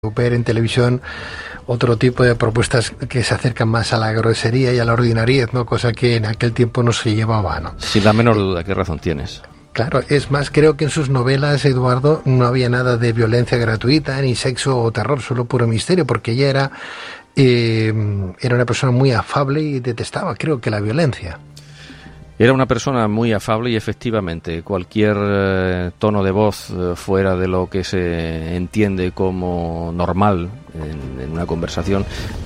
ver en televisión otro tipo de propuestas que se acercan más a la grosería y a la ordinariez, ¿no? Cosa que en aquel tiempo no se llevaba, ¿no? Sin la menor duda, qué razón tienes. Claro, es más, creo que en sus novelas, Eduardo, no había nada de violencia gratuita, ni sexo o terror, solo puro misterio, porque ella era una persona muy afable y detestaba, creo que, la violencia. Era una persona muy afable y efectivamente cualquier tono de voz fuera de lo que se entiende como normal en una conversación,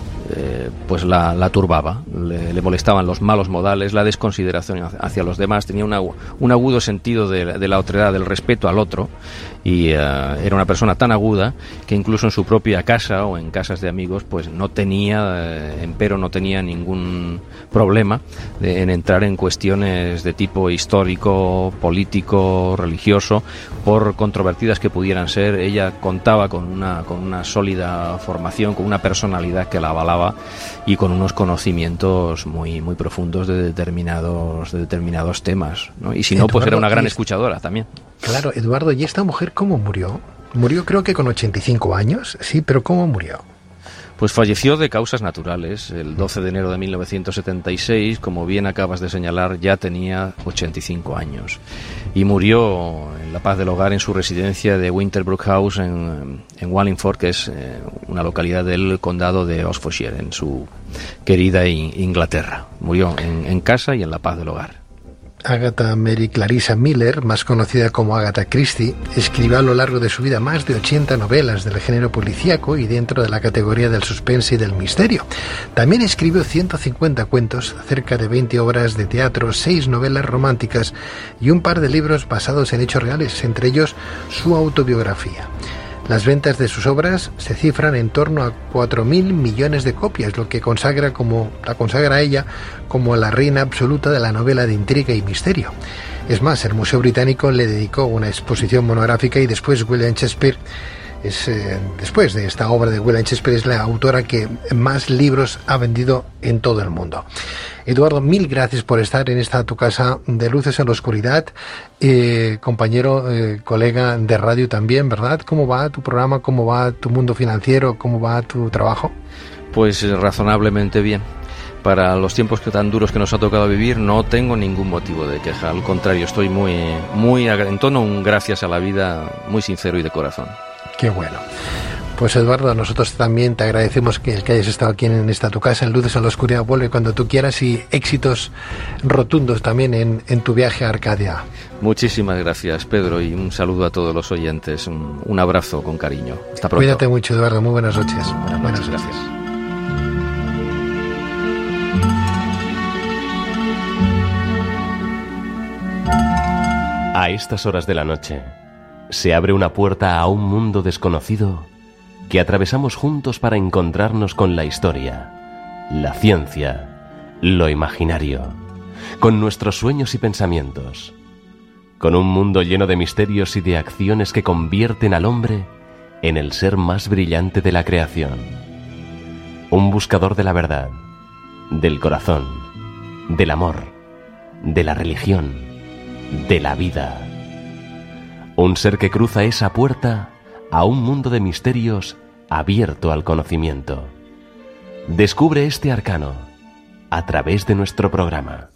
pues la turbaba, le molestaban los malos modales, la desconsideración hacia los demás, tenía un agudo sentido de la otredad, del respeto al otro, y era una persona tan aguda que incluso en su propia casa o en casas de amigos pues no tenía, empero no tenía ningún problema en entrar en cuestiones de tipo histórico, político, religioso, por controvertidas que pudieran ser. Ella contaba con una sólida formación, con una personalidad que la avalaba y con unos conocimientos muy muy profundos de determinados temas, ¿no? Y si no, pues era una gran escuchadora también. Claro, Eduardo, ¿y esta mujer cómo murió? Murió creo que con 85 años, sí, pero ¿cómo murió? Pues falleció de causas naturales. El 12 de enero de 1976, como bien acabas de señalar, ya tenía 85 años. Y murió en la paz del hogar en su residencia de Winterbrook House en Wallingford, que es una localidad del condado de Oxfordshire, en su querida Inglaterra. Murió en casa y en la paz del hogar. Agatha Mary Clarissa Miller, más conocida como Agatha Christie, escribió a lo largo de su vida más de 80 novelas del género policíaco y dentro de la categoría del suspense y del misterio. También escribió 150 cuentos, cerca de 20 obras de teatro, 6 novelas románticas y un par de libros basados en hechos reales, entre ellos su autobiografía. Las ventas de sus obras se cifran en torno a 4.000 millones de copias, lo que la consagra a ella como la reina absoluta de la novela de intriga y misterio. Es más, el Museo Británico le dedicó una exposición monográfica y después William Shakespeare después de esta obra de William Shakespeare es la autora que más libros ha vendido en todo el mundo. Eduardo, mil gracias por estar en esta tu casa de Luces en la Oscuridad, compañero, colega de radio también, ¿verdad? ¿Cómo va tu programa? ¿Cómo va tu mundo financiero? ¿Cómo va tu trabajo? Pues razonablemente bien. Para los tiempos tan duros que nos ha tocado vivir, no tengo ningún motivo de queja. Al contrario, estoy muy en tono un gracias a la vida muy sincero y de corazón. Qué bueno. Pues Eduardo, nosotros también te agradecemos que hayas estado aquí en esta tu casa, en Luces en la Oscuridad. Vuelve cuando tú quieras y éxitos rotundos también en tu viaje a Arcadia. Muchísimas gracias, Pedro, y un saludo a todos los oyentes. Un abrazo con cariño. Hasta pronto. Cuídate mucho, Eduardo. Muy buenas noches. Buenas noches, gracias. A estas horas de la noche se abre una puerta a un mundo desconocido que atravesamos juntos para encontrarnos con la historia, la ciencia, lo imaginario, con nuestros sueños y pensamientos, con un mundo lleno de misterios y de acciones que convierten al hombre en el ser más brillante de la creación, un buscador de la verdad, del corazón, del amor, de la religión, de la vida. Un ser que cruza esa puerta a un mundo de misterios abierto al conocimiento. Descubre este arcano a través de nuestro programa.